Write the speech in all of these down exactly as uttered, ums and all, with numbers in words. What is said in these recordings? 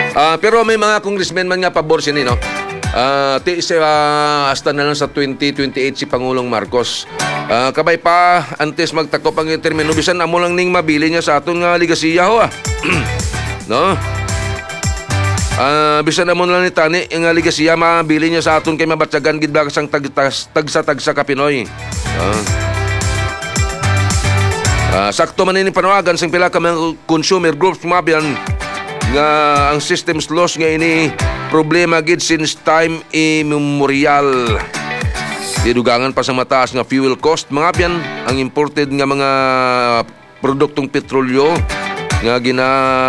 Uh, pero may mga congressmen man nga pabor sini, no? Uh, ti uh, hasta na lang sa twenty twenty-eight si Pangulong Marcos. Uh, kabay pa antes magtakop ang termino bisan amo lang ning mabili niya sa aton nga ligasiya ho ah. No? Uh, bisan amo lang ni tani nga ligasiya mabili niya sa aton kay mabatsagan gid ba sang tagsa-tagsa ka Pinoy. Uh, uh, sakto man ini panawagan sang pila ka mga consumer groups mabiyan nga ang systems loss nga ini problema gid since time immemorial. Didugangan pa sa mataas nga fuel cost mga piyan ang imported nga mga produktong petrolyo nga gina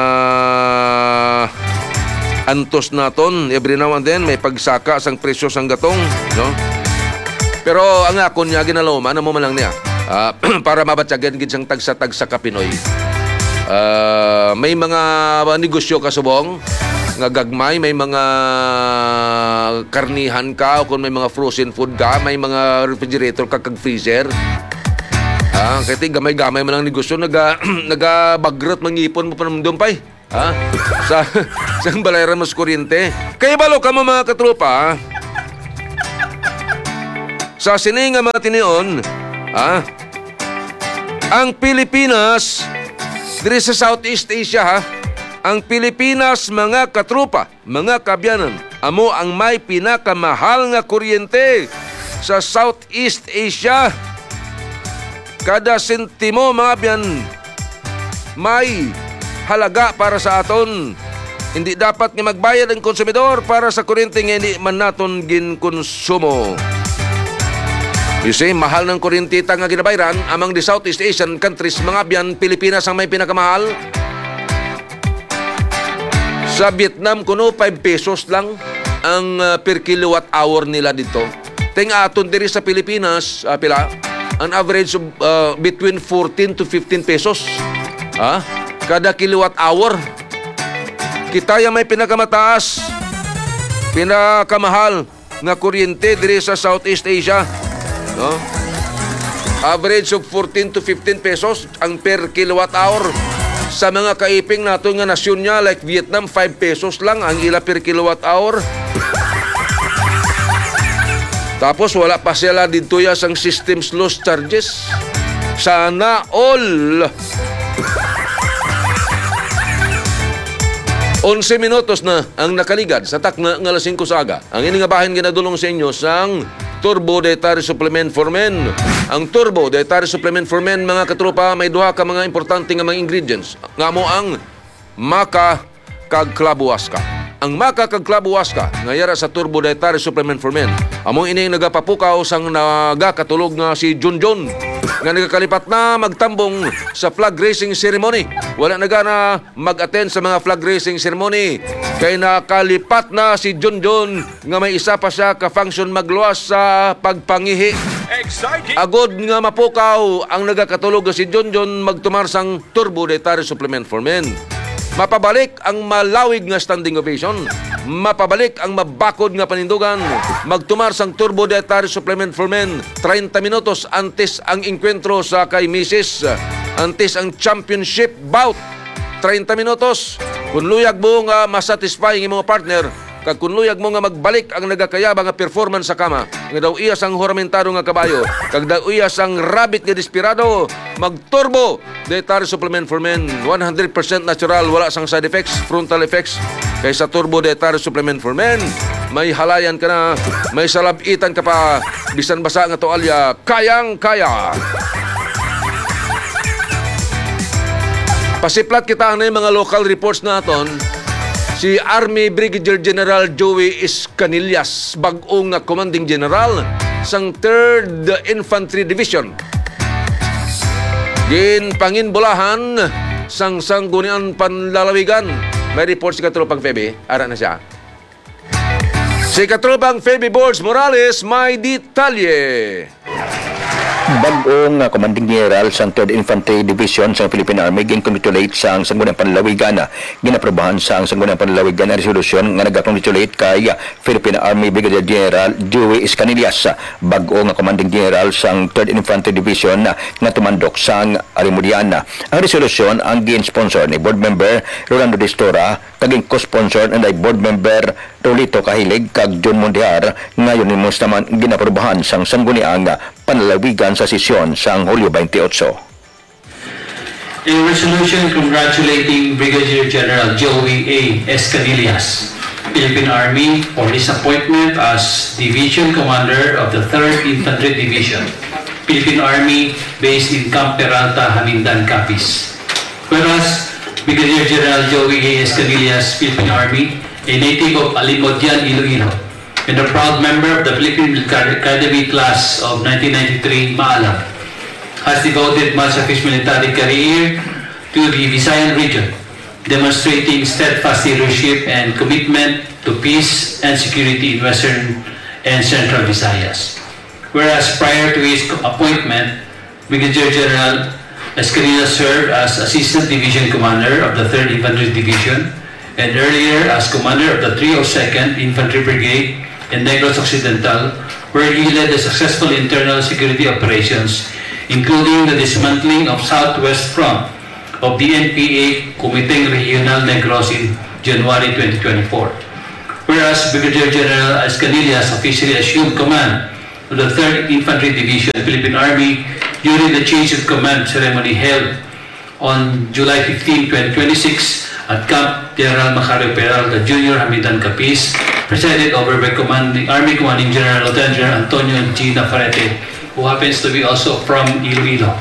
antos naton every now and then may pagsaka sang presyo sang gatong, no? Pero ang akon niya ginaloma na mo man lang niya uh, para mabatyagan gid sang tagsa-tagsa ka Pinoy. Uh, may mga negosyo kasubong nga gagmay, may mga karnihan ka o kung may mga frozen food ka, may mga refrigerator ka kag freezer. Ah, kaya gamay-gamay man ang negosyo, naga nagabagrot mangipon mo pa naman doon pay. Ha? Sa sa balayran mas kuryente. Kaya balo ka mo mga katropa, ha? Sa sini nga mga tinion, ha? Ang Pilipinas diri sa Southeast Asia, ha? Ang Pilipinas, mga katrupa, mga kabyanan, amo ang may pinakamahal nga kuryente sa Southeast Asia. Kada sentimo, mga byan, may halaga para sa aton. Hindi dapat nga magbayad ang konsumidor para sa kuryente nga hindi man naton ginkonsumo. You see, mahal ng kuryente nga ginabayran among the Southeast Asian countries, mga byan, Pilipinas ang may pinakamahal. Sa Vietnam, kuno five pesos lang ang uh, per kilowatt hour nila dito. Ting aton diri sa Pilipinas, uh, pila, an average of uh, between fourteen to fifteen pesos. Ha? Kada kilowatt hour. Kita yung may pinakamataas, pinakamahal nga kuryente diri sa Southeast Asia. No? Average of fourteen to fifteen pesos ang per kilowatt hour. Sa mga kaiping nato nga nasyon niya like Vietnam, five pesos lang ang ila per kilowatt hour. Tapos wala pa sila dito ya sang systems loss charges. Sana all. Onse minutos na ang nakaligad sa takna nga alas singko saga. Ang ini nga bahin ginadulong sa inyo sang Turbo Dietary Supplement for Men. Ang Turbo Dietary Supplement for Men, mga katropa, may duha ka mga importante nga mga ingredients. Nga mo ang Maca kag Clavuasca. Ang Maca kag Clavuasca nga yara sa Turbo Dietary Supplement for Men. Among ining nagapapukaw sang nagakatulog nga si Junjun nga nagakalipat na magtambong sa flag racing ceremony. Wala na gana mag-attend sa mga flag racing ceremony. Kaya nakalipat na si Junjun nga may isa pa siya ka-function magluwas sa pagpangihi. Exciting. Agod nga mapukaw ang nagakatulog si Junjun magtumarsang Turbo Dietary Supplement for Men. Mapabalik ang malawig nga standing ovation. Mapabalik ang mabakod nga panindugan. Magtumarsang Turbo Dietary Supplement for Men. thirty minutos antes ang enkwentro sa kay Missus Antes ang championship bout. thirty minutos. Kung luyag mo nga masatisfy ng mga partner, kag kung luyag mo nga magbalik ang nagakayaba nga performance sa kama, nga daw iya sang horamentado nga kabayo, kag daw iya sang rabbit nga desperado, mag-Turbo Dietary Supplement for Men. one hundred percent natural, wala sang side effects, frontal effects. Kay sa Turbo Dietary Supplement for Men, may halayan ka na, may salabitan ka pa, bisan basa nga toalya, kayang-kaya. Pasiplat kita na yung mga local reports naton. Si Army Brigadier General Joey Escanillas, bag-ong nga commanding general sang third Infantry Division. Ginpanginbulahan sang Sangguniang Panlalawigan. May report si Katropang Feby. Ara na siya. Si Katropang Feby Boards Morales may detalye. Bagong uh, Commanding General sa third Infantry Division sa Philippine Army gin-congratulate sa Sangguniang Panlalawigan na ginaprobahan sa Sangguniang Panlalawigan na resolusyon nga nag-congratulate kay uh, Philippine Army Brigadier General Joey Escanillas, uh, bagong uh, Commanding General sa third Infantry Division uh, nga tumandok sa Arimudiana. Ang resolusyon ang gin-sponsor ni Board Member Rolando Distora, kaging co-sponsor na Board Member Rolito Kahilig kag John Mondiar, ngayon ni Mus naman ginaprobahan sa Sangguniang Panlalawigan sa sesyon sa Hulyo twenty-eight. A resolution congratulating Brigadier General Joey A. Escanillas, Philippine Army, for his appointment as Division Commander of the third Infantry Division, Philippine Army, based in Camp Peralta, Hamindan, Capiz. Whereas Brigadier General Joey A. Escanillas, Philippine Army, a native of Alimodian, Iloilo, and a proud member of the Philippine Military Academy class of nineteen ninety-three, Maalam, has devoted much of his military career to the Visayan region, demonstrating steadfast leadership and commitment to peace and security in Western and Central Visayas. Whereas prior to his appointment, Brigadier General Escanillas served as Assistant Division Commander of the third Infantry Division, and earlier as Commander of the three oh second Infantry Brigade in Negros Occidental, where he led the successful internal security operations, including the dismantling of Southwest Front of the N P A Comiteng Regional Negros in January twenty twenty-four. Whereas Brigadier General Escanillas officially assumed command of the third Infantry Division of the Philippine Army during the change of command ceremony held on July fifteenth, twenty twenty-six at Camp General Macario Peralta Junior, Hamindan, Capiz, presided over by Commanding, Army Commanding General Lieutenant General Antonio G. Navarrete, who happens to be also from Iloilo,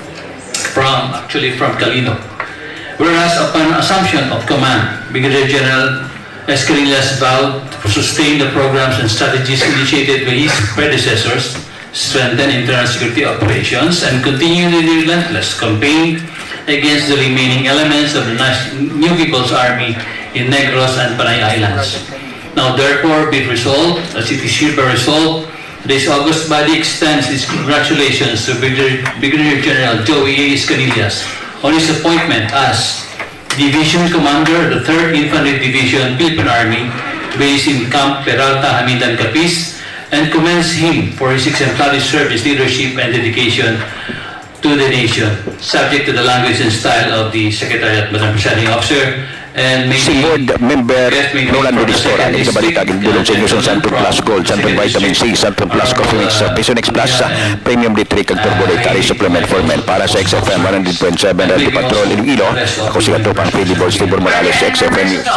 from, actually from Calino. Whereas upon assumption of command, Brigadier General Escanillas vowed to sustain the programs and strategies initiated by his predecessors, strengthen internal security operations, and continue the relentless campaign against the remaining elements of the New People's Army in Negros and Panay Islands. Now therefore be resolved, as it is hereby resolved, this August body extends its congratulations to Brigadier, Brigadier General Joey A. Escanillas on his appointment as Division Commander of the third Infantry Division, Philippine Army, based in Camp Peralta, Hamindan, Capiz, and commends him for his exemplary service, leadership, and dedication to the nation, subject to the language and style of the Secretariat, Madam Presiding Officer, and may Si Board Member Rolando Distora, ang isabalita gindulong sa inyo sa Santon Plus Gold, Santon Vitamin C, Santon Plus Coffee Mix, Visionex Plus, Premium D three, kag Turbo Dietary Supplement for Men para sa X F M one hundred point seven Radio Patrol Iloilo. Ako si Katupang Pili Boys Libor Morales sa X F M News.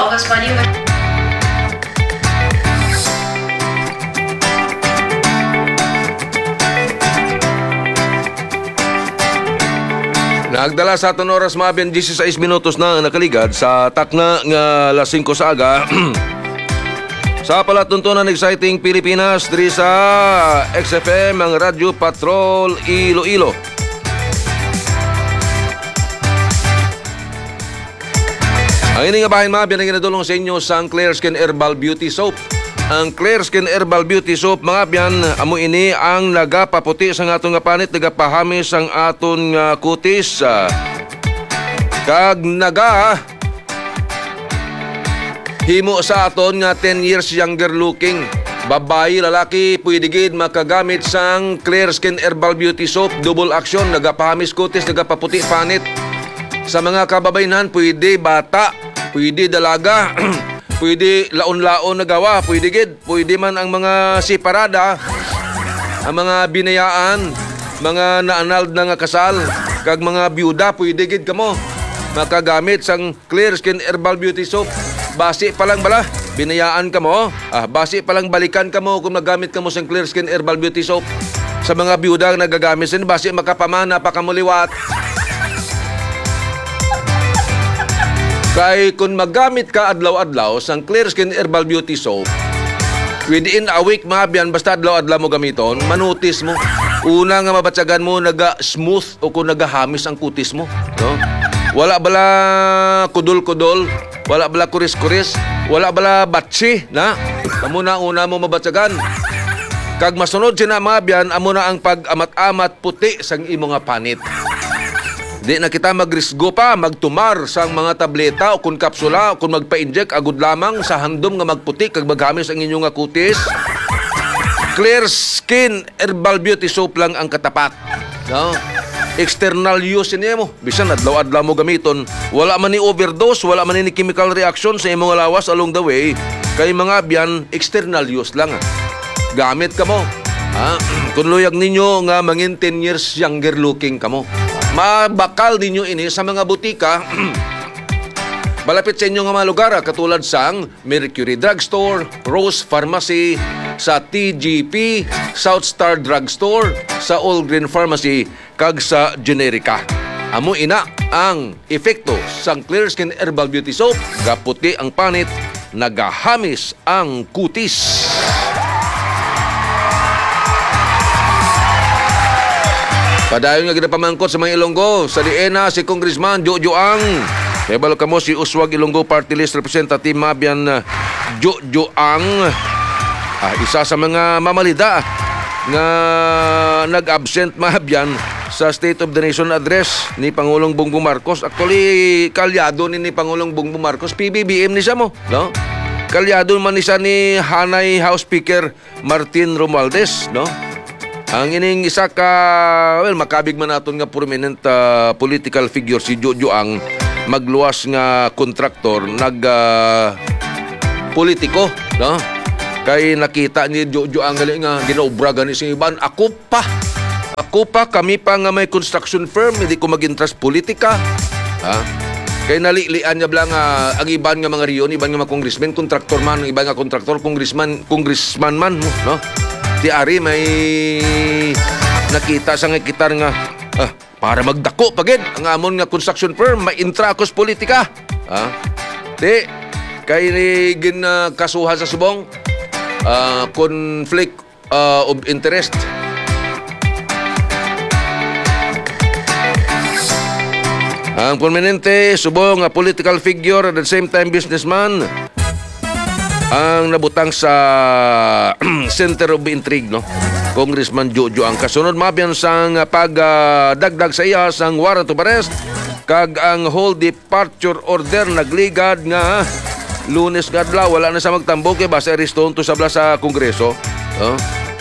Nagdala sa aton oras mabiyan sixteen minutos na nakaligad sa takna nga alas singko sa aga. Sa palatuntunan exciting Pilipinas diri sa X F M ang Radio Patrol Iloilo. Ang ini nga bahin mabiyan ang ginadulong sa inyo sa Clear Skin Herbal Beauty Soap. Ang Clear Skin Herbal Beauty Soap, mga biyan, amo ini ang nagapaputi sa atong nga panit, nagapahamis ang aton nga kutis. Uh, kag naga himo sa aton nga ten years younger looking. Babayi, lalaki, pwede gid makagamit sang Clear Skin Herbal Beauty Soap. Double action, nagapahamis kutis, nagapaputi panit. Sa mga kababayanan, pwede bata, pwede dalaga. Pwede laon-laon na gawa, pwede gid, pwede man ang mga siparada, ang mga binayaan, mga naanald na nga kasal, kag mga byuda, pwede gid kamo makagamit sang Clear Skin Herbal Beauty Soap. Basi pa lang bala, binayaan kamo, ah, basi pa lang balikan kamo kung nagamit kamo sang Clear Skin Herbal Beauty Soap. Sa mga byuda nagagamit sin, basi makapamana pa kamuliwat. Kay kung magamit ka adlaw-adlaw sang Clear Skin Herbal Beauty Soap, within a week mabiyan, basta adlaw-adlaw mo gamiton, manutis mo. Una nga mabatsagan mo, naga-smooth o kung nagahamis ang kutis mo. No? Wala bala kudol-kudol, wala bala kuris-kuris, wala bala batsi, na? Kamu na una mo mabatsagan. Kag masunod sina mga biyan, amo na ang pag-amat-amat puti sang imo nga panit. Di na kita magrisgo pa, magtumar sang mga tableta o kung kapsula o kung magpa-inject agud lamang sa handom nga magputi kag maghamis ang inyong nga kutis. Clear Skin Herbal Beauty Soap lang ang katapat. No? External use niya mo. Bisan adlaw-adlaw mo gamiton. Wala man ni overdose, wala man ni chemical reaction sa imong lawas along the way. Kay mga biyan, external use lang. Gamit ka mo. Ha? Kung luyag ninyo nga mangin ten years younger looking ka mo. Mabakal ninyo ini sa mga butika. Malapit sa inyo nga mga lugar, katulad sang Mercury Drugstore, Rose Pharmacy, sa T G P, South Star Drugstore, sa All Green Pharmacy, kag sa Generica. Amo ina ang epekto sang Clear Skin Herbal Beauty Soap, gaputi ang panit, nagahamis ang kutis. Padayon nga ginapamangkot sa mga Ilonggo, sa Liena si Congressman Jojo Ang. Kaya balo kamo si Uswag Ilonggo Party List Representative Mabian Jojo Ang. Ah, isa sa mga mamalida nga nag-absent Mabian sa State of the Nation Address ni Pangulong Bongbong Marcos. Actually, kalyado ni, ni Pangulong Bongbong Marcos. P B B M ni siya mo, no? Kalyado man ni siya ni Hanay House Speaker Martin Romualdez, no? Ang ining isa ka, well, makabig man naton nga prominent uh, political figure si Jojo Ang, magluwas nga kontraktor, nag uh, politiko, no? Kay nakita ni Jojo Ang gali nga ginaobra gani sing iban. Ako pa, ako pa, kami pa nga may construction firm, hindi ko mag-interest politika. Ha? Kay nalilian niya blang uh, ang iban nga mga riyon, iban nga mga congressman, kontraktor man, iban nga kontraktor, congressman, congressman man, no? Ti Ari may nakita sa nga kitar nga ah, para magdako pagid ang amon nga construction firm may intrakos politika. Ha? Di kay ni gin uh, kasuhan sa subong uh, conflict uh, of interest. Ang prominente subong nga political figure at the same time businessman ang nabutang sa center of intrigue, no? Congressman Jojo Ang. Kasunod mabiyan sang pagdagdag uh, sa iya sang warrant of arrest kag ang whole departure order nagligad nga Lunes nga adlaw wala na sa magtambok kay base areston to sabla sa Kongreso. No?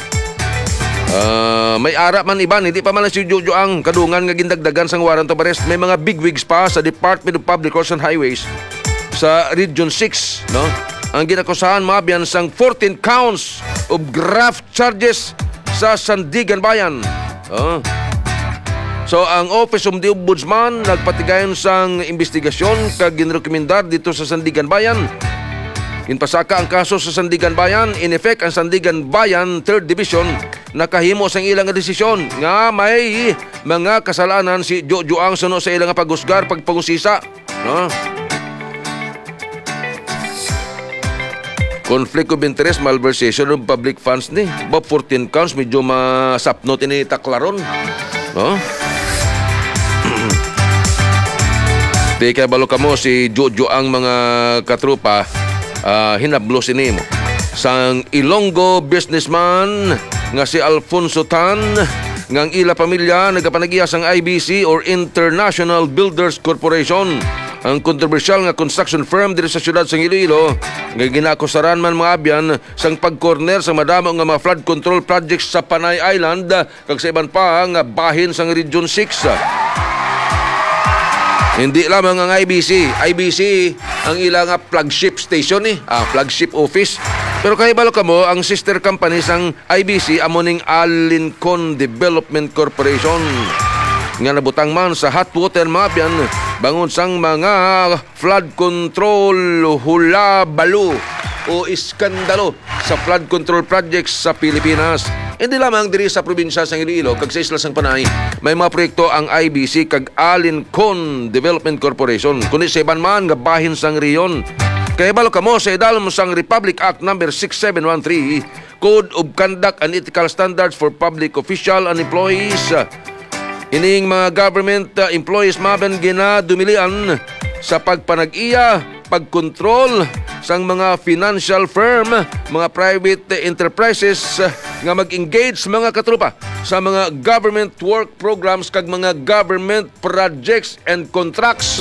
Uh, may ara man iban, hindi pa man si Jojo Ang kadungan nga gindagdagan sang warrant of arrest. May mga bigwigs pa sa Department of Public Works and Highways sa Region six, no? Ang ginakusahan mabiyan sang fourteen counts of graft charges sa Sandigan Bayan. Oh. So ang Office of the Ombudsman nagpatigayon sang investigasyon kag ginrekomendar dito sa Sandigan Bayan. Ginpasaka ang kaso sa Sandigan Bayan. In effect, ang Sandigan Bayan third Division nakahimo sang ilang desisyon nga may mga kasalanan si Jojo Ang suno sa ilang paghusgar pagpangusisa, no? Conflict of interest, malversation of public funds ni. Ba fourteen counts, medyo masapnot ini taklaron. No? Di kaya balo kamo si Jojo Ang mga katrupa uh, hinablos ini mo. Sang Ilonggo businessman nga si Alfonso Tan ngang ila pamilya nagapanagiya sang I B C or International Builders Corporation. Ang kontrobersyal nga construction firm diri sa syudad sang Iloilo nga ginakusaran man mga abyan sang pag-corner sa madamo nga mga flood control projects sa Panay Island kag sa iban pa nga bahin sang Region six. Hindi lamang ang I B C. I B C ang ilang nga flagship station ni, ah, flagship office. Pero kay balo kamo ang sister company sang I B C amoning Alincon Development Corporation nga nabutang man sa hot water mafia bangon sang mga flood control hula balo o iskandalo sa flood control projects sa Pilipinas. Hindi lamang diri sa probinsya sang Iloilo kag sa isla sang Panay may mga proyekto ang I B C kag Alincon Development Corporation kundi sa iban man nga bahin sang riyon. Kaya balo kamo sa idalom sang Republic Act number six seven one three Code of Conduct and Ethical Standards for Public Official and Employees. Ining mga government uh, employees maben ginadumilian sa pagpanag-iya, pagkontrol sang mga financial firm, mga private enterprises nga mag-engage mga katropa sa mga government work programs kag mga government projects and contracts.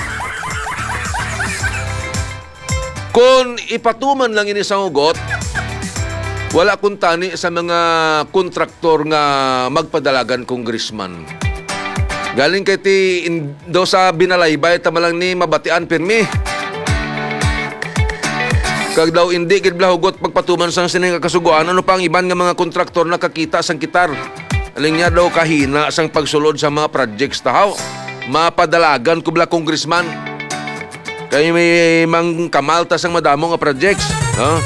Kung ipatuman lang ini sa hugot, wala kung tani sa mga kontraktor nga magpadalagan congressman. Galing kay ti do sa binalaybay tama lang ni mabatian pirmi. Kag daw hindi gid bla hugot pagpatuman sang sining kasuguan ano pang iban nga mga kontraktor nakakita sang kitar. Aling niya daw kahina sang pagsulod sa mga projects tahaw. Mapadalagan ko bla congressman. Kay may mang kamalta sang madamo nga projects, no?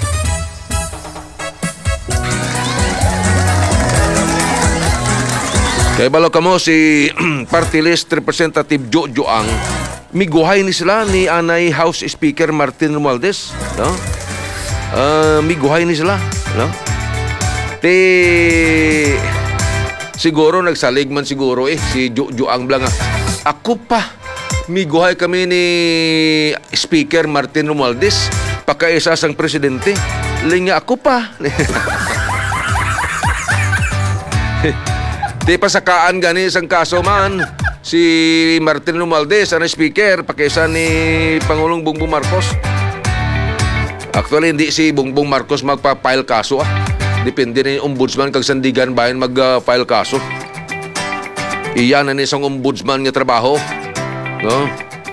Kay balo kamo si Party List Representative Jojo Ang miguhay ni sila ni Anay House Speaker Martin Romualdez, no? Uh, miguhay ni sila, no? Ti siguro nagsalig man siguro eh si Jojo Ang blang. Ako pa miguhay kami ni Speaker Martin Romualdez pagkaisa sang presidente. Linga ako pa. Di pasakaan gani isang kaso man si Martin Romualdez ang speaker pagkaisa ni Pangulong Bongbong Marcos. Actually hindi si Bongbong Marcos magpa-file kaso ah. Depende ni ombudsman kag sandigan bayan mag-file kaso. Iyan na isang ombudsman nga trabaho. No?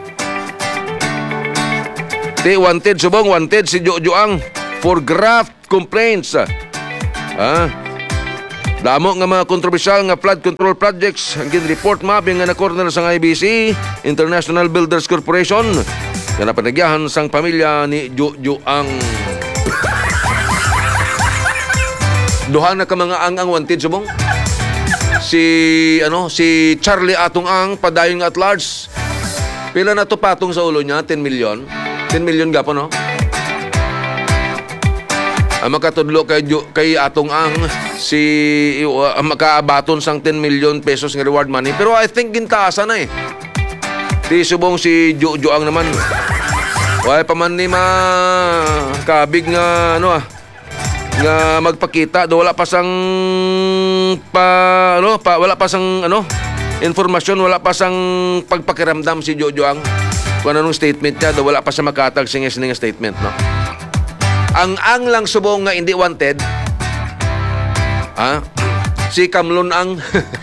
Di wanted subong wanted si Jojo Ang for graft complaints. Ah. Damo nga mga kontrobersyal nga flood control projects ang gin-report mabi nga na-corner sang I B C, International Builders Corporation, nga napanagyahan sang pamilya ni Jojo Ang. Duha na ka mga ang ang wanted subong. Si ano si Charlie Atong Ang padayon at large. Pila na to patong sa ulo niya? ten million? ten million gapo, no? Ang makatudlo kay, kay Atong Ang, si uh, makaabaton sang ten million pesos ng reward money. Pero I think gintaasa na eh. Di subong si Jojo Ang naman. Wala pa man ni ma kabig nga ano ah nga magpakita do wala pa sang pa ano pa wala pa sang ano informasyon, wala pa sang pagpakiramdam si Jojo Ang. Kung anong statement niya, wala pa sa makatag singis ng statement, no? Ang ang lang subong nga hindi wanted, ha? Si Kamlon Ang.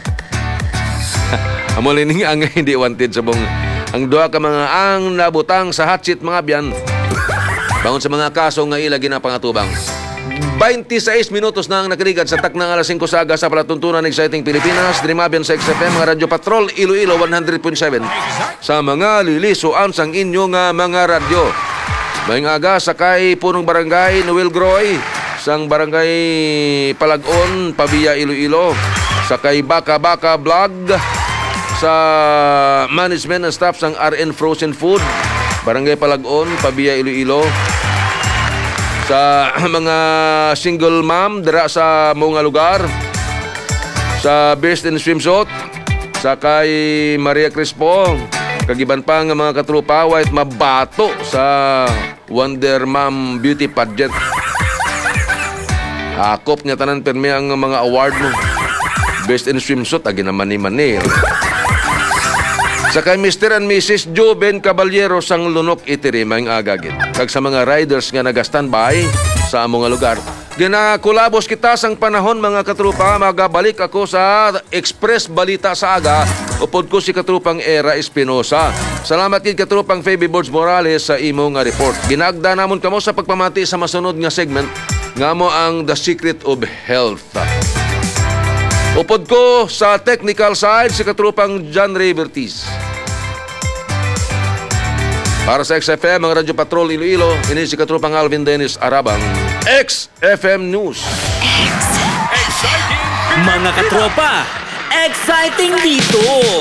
Amolining ang hindi wanted subong. Ang duha ka mga ang nabutang sa hot seat mga biyan. Bangon sa mga kaso nga ilagi na pangatubang. twenty-six minutos na ang nakaligan sa taknang alas singko sa aga sa palatuntunan ng Exciting Pilipinas. Drimabian sa X F M, mga Radyo Patrol, Iloilo one hundred point seven. Sa mga lilisuan sang inyong uh, mga radyo. Mayang aga sa kay punong barangay Noel Groy, sang barangay Palagon, Pabia, Iloilo. Sa kay Baka Baka Vlog, sa management and staff sang R N Frozen Food, barangay Palagon, Pabia, Iloilo. Sa mga single mom dira sa mga lugar, sa Best in Swimsuit, sa kay Maria Crispo, kagiban pa nga mga katrupa white mabato sa Wonder Mom Beauty Pageant. Akop niya tanan permi ang mga award mo. Best in Swimsuit agi naman ni Manil. Sa kay Mister and Missus Joven Caballero sang Lunok Itiri mayng agagit. Kag sa mga riders nga naga-standby sa among lugar. Ginakulabos kita sang panahon mga katrupa, magabalik ako sa Express Balita sa aga. Upod ko si katrupang Era Espinosa. Salamat kid katrupang Fabi Borges Morales sa imong nga report. Ginagda namon kamo sa pagpamati sa masunod nga segment nga mo ang The Secret of Health. Upod ko sa technical side si katrupang John Ray Bertiz. Para sa X F M, mga Radyo Patrol Iloilo, ini si katrupang Alvin Dennis Arabang, X F M News. Exciting! Mga katropa, exciting dito!